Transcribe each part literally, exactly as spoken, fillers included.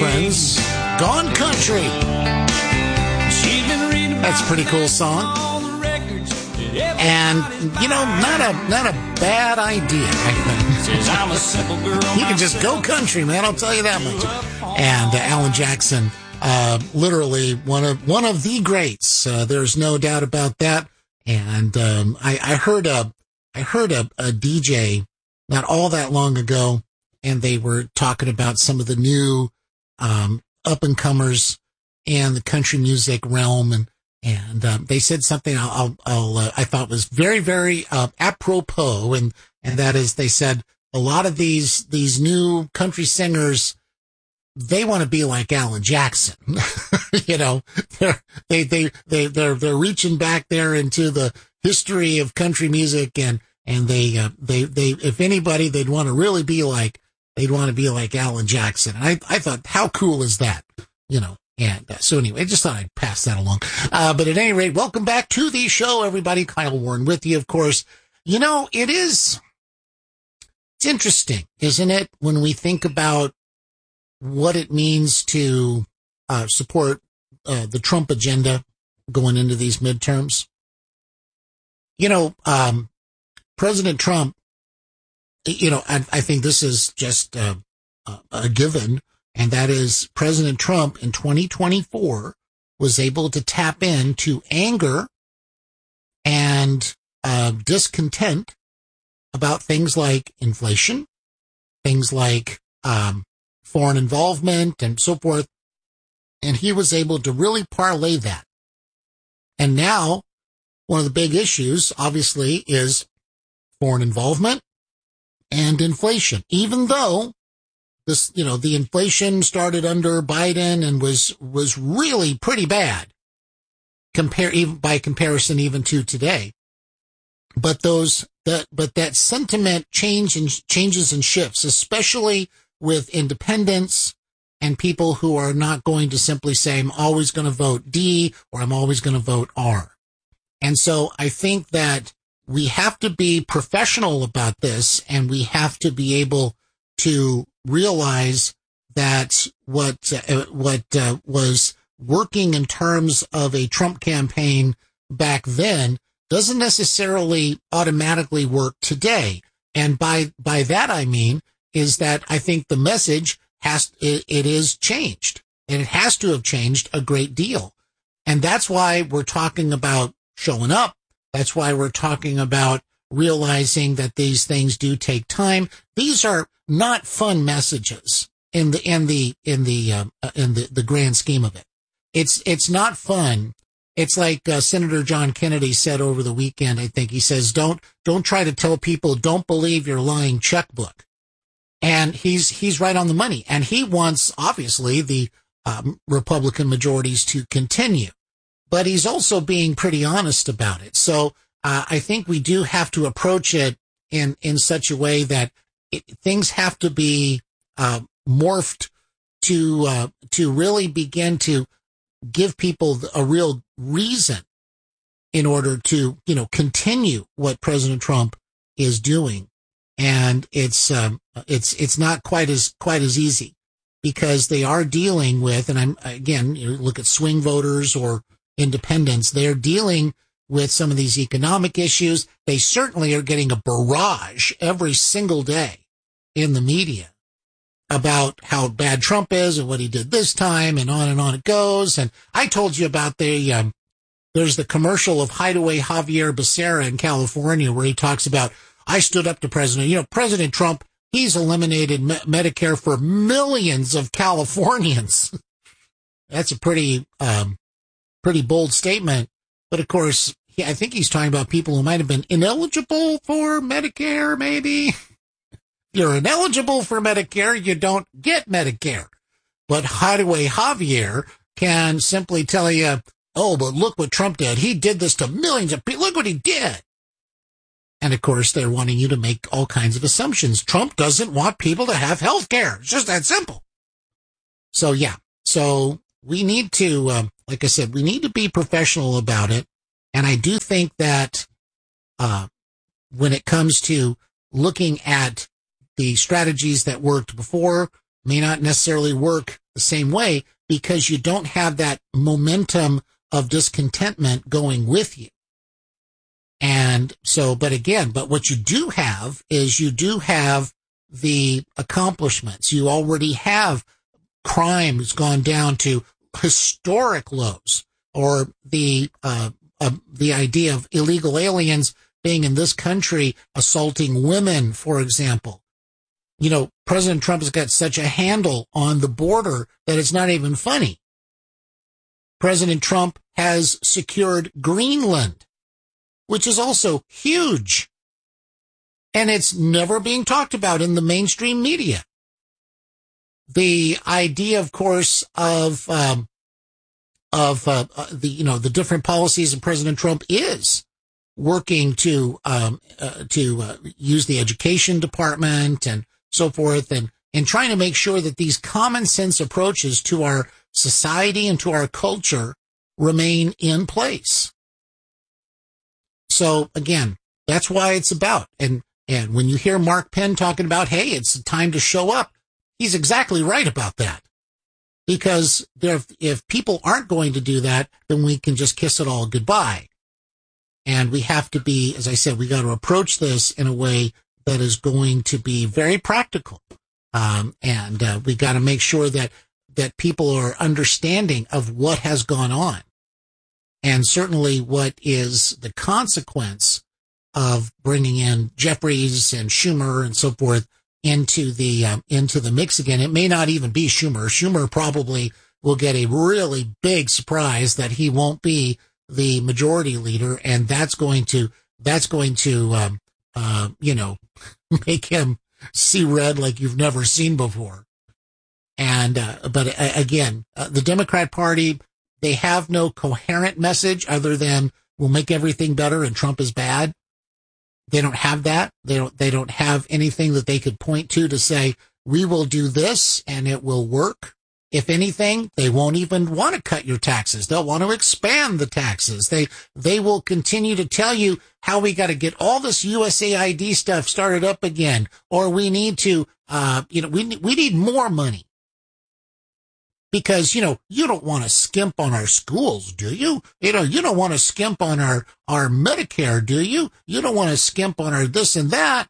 Cameron's Gone Country. That's a pretty cool song. And, you know, not a not a bad idea, I think. You can just go country, man, I'll tell you that much. And uh, Alan Jackson, uh, literally one of one of the greats. Uh, there's no doubt about that. And um, I, I heard a I heard a, a D J not all that long ago, and they were talking about some of the new um, up-and-comers in the country music realm, and And um, they said something I'll, I'll, I'll uh, I thought was very, very uh, apropos, and and that is, they said a lot of these these new country singers, they want to be like Alan Jackson. You know, they're, they they they they're they're reaching back there into the history of country music, and and they uh, they they if anybody they'd want to really be like, they'd want to be like Alan Jackson. And I I thought, how cool is that? You know. And uh, so anyway, I just thought I'd pass that along. Uh, but at any rate, welcome back to the show, everybody. Kyle Warren with you, of course. You know, it is, it's interesting, isn't it, when we think about what it means to uh, support uh, the Trump agenda going into these midterms. You know, um, President Trump, you know, I, I think this is just uh, a, a given. And that is, President Trump in twenty twenty-four was able to tap into anger and uh, discontent about things like inflation, things like um, foreign involvement and so forth. And he was able to really parlay that. And now, one of the big issues, obviously, is foreign involvement and inflation, even though This, you know, the inflation started under Biden and was, was really pretty bad compare, even by comparison, even to today. But those, that, but that sentiment change and changes and shifts, especially with independents and people who are not going to simply say, I'm always going to vote D or I'm always going to vote R. And so I think that we have to be professional about this, and we have to be able to realize that what uh, what uh, was working in terms of a Trump campaign back then doesn't necessarily automatically work today. And by by that I mean is that I think the message has it, it is changed, and it has to have changed a great deal. And that's why we're talking about showing up. That's why we're talking about realizing that these things do take time. These are not fun messages in the in the in the um, uh, in the, the grand scheme of it. It's it's not fun. It's like uh, Senator John Kennedy said over the weekend. I think he says, "Don't don't try to tell people don't believe your lying checkbook." And he's he's right on the money. And he wants, obviously, the um, Republican majorities to continue, but he's also being pretty honest about it. So uh, I think we do have to approach it in in such a way that It, things have to be uh, morphed to uh, to really begin to give people a real reason in order to, you know, continue what President Trump is doing. And it's um, it's it's not quite as quite as easy, because they are dealing with, and I'm again, you look at swing voters or independents, they're dealing with some of these economic issues. They certainly are getting a barrage every single day in the media about how bad Trump is and what he did this time, and on and on it goes. And I told you about the, um, there's the commercial of Hideaway Javier Becerra in California where he talks about, I stood up to President, you know, President Trump, he's eliminated me- Medicare for millions of Californians. That's a pretty, um, pretty bold statement. But of course, he, I think he's talking about people who might have been ineligible for Medicare, maybe. If you're ineligible for Medicare, you don't get Medicare. But Hideaway Javier can simply tell you, oh, but look what Trump did. He did this to millions of people. Look what he did. And of course, they're wanting you to make all kinds of assumptions. Trump doesn't want people to have health care. It's just that simple. So, yeah. So we need to, um, like I said, we need to be professional about it. And I do think that uh, when it comes to looking at the strategies that worked before may not necessarily work the same way because you don't have that momentum of discontentment going with you. And so, but again, but what you do have is you do have the accomplishments. You already have crime has gone down to historic lows, or the, uh, uh, the idea of illegal aliens being in this country assaulting women, for example. You know, President Trump has got such a handle on the border that it's not even funny. President Trump has secured Greenland, which is also huge. And it's never being talked about in the mainstream media. The idea, of course, of, um, of, uh, the, you know, the different policies of President Trump is working to, um, uh, to, uh, use the education department and so forth, and, and trying to make sure that these common sense approaches to our society and to our culture remain in place. So again, that's why it's about. And, and when you hear Mark Penn talking about, hey, it's time to show up, he's exactly right about that. Because there, if people aren't going to do that, then we can just kiss it all goodbye. And we have to be, as I said, we got to approach this in a way that is going to be very practical. Um, and uh, we got to make sure that, that people are understanding of what has gone on. And certainly what is the consequence of bringing in Jeffries and Schumer and so forth into the, um, into the mix again. It may not even be Schumer. Schumer probably will get a really big surprise that he won't be the majority leader. And that's going to, that's going to, um, uh, you know, make him see red like you've never seen before. And, uh, but uh, again, uh, the Democrat Party, they have no coherent message other than we'll make everything better and Trump is bad. They don't have that. They don't, they don't have anything that they could point to to say, we will do this and it will work. If anything, they won't even want to cut your taxes. They'll want to expand the taxes. They, they will continue to tell you how we got to get all this U S A I D stuff started up again, or we need to, uh, you know, we, we need more money. Because, you know, you don't want to skimp on our schools, do you? You know, you don't want to skimp on our, our Medicare, do you? You don't want to skimp on our this and that.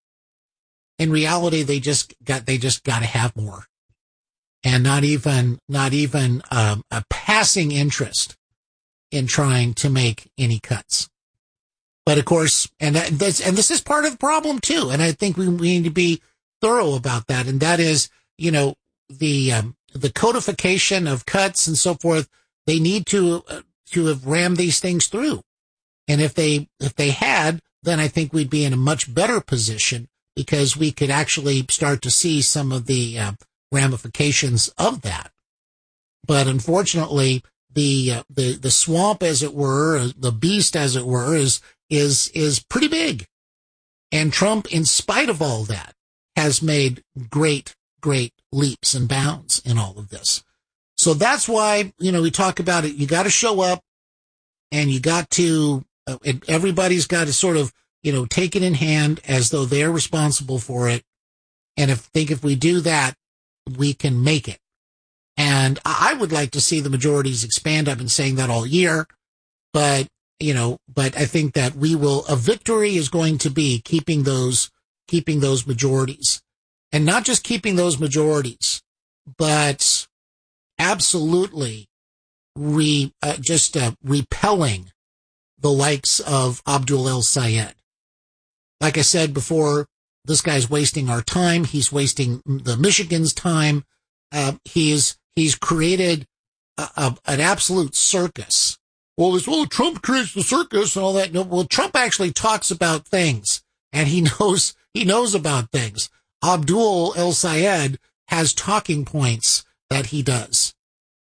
In reality, they just got, they just got to have more. And not even, not even, um, a passing interest in trying to make any cuts. But of course, and that, that's, and this is part of the problem too. And I think we, we need to be thorough about that. And that is, you know, the, um, the codification of cuts and so forth, they need to, uh, to have rammed these things through. And if they, if they had, then I think we'd be in a much better position because we could actually start to see some of the, uh, ramifications of that. But unfortunately, the, uh, the, the swamp, as it were, the beast, as it were, is, is, is pretty big. And Trump, in spite of all that, has made great, great leaps and bounds in all of this. So that's why, you know, we talk about it. You got to show up and you got to, uh, everybody's got to sort of, you know, take it in hand as though they're responsible for it. And if think if we do that, we can make it. And I would like to see the majorities expand. I've been saying that all year, but, you know, but I think that we will, a victory is going to be keeping those, keeping those majorities. And not just keeping those majorities, but absolutely re, uh, just uh, repelling the likes of Abdul El-Sayed. Like I said before, this guy's wasting our time. He's wasting the Michigan's time. Uh, he's, he's created a, a, an absolute circus. Well, this, well, Trump creates the circus and all that. No, well, Trump actually talks about things and he knows, he knows about things. Abdul El-Sayed has talking points that he does.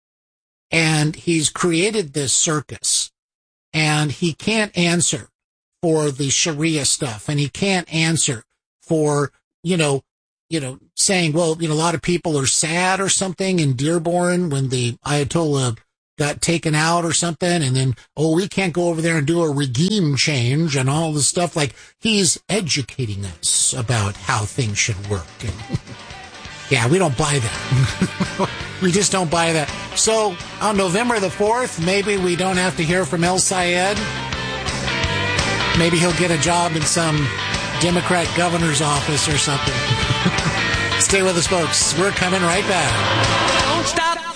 And he's created this circus. And he can't answer for the Sharia stuff. And he can't answer for, you know, you know, saying, well, you know, a lot of people are sad or something in Dearborn when the Ayatollah got taken out or something. And then, oh, we can't go over there and do a regime change and all this stuff. Like, he's educating us about how things should work. And Yeah, we don't buy that. We just don't buy that. So on November the fourth, maybe we don't have to hear from El Sayed. Maybe he'll get a job in some Democrat governor's office or something. Stay with us, folks. We're coming right back. Don't stop